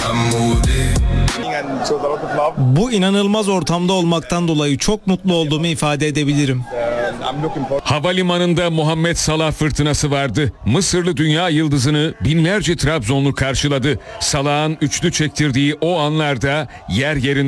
Bu inanılmaz ortamda olmaktan dolayı çok mutlu olduğumu ifade edebilirim. Havalimanında Muhammed Salah fırtınası vardı. Mısırlı dünya yıldızını binlerce Trabzonlu karşıladı. Salah'ın üçlü çektirdiği o anlarda yer yerinden